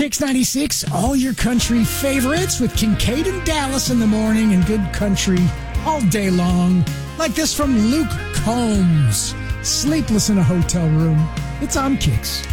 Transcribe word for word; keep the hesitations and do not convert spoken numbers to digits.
Kicks ninety-six, all your country favorites with Kincaid and Dallas in the morning and good country all day long. Like this from Luke Combs. Sleepless in a hotel room. It's on Kicks.